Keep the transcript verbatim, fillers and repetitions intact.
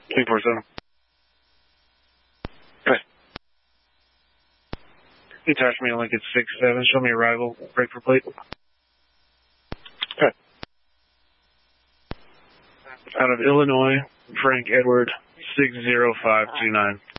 three four seven. Okay. Attach me on Lincoln six seven. Show me arrival. Break for plate. Okay. Out of Illinois, Frank Edward, six zero five two nine.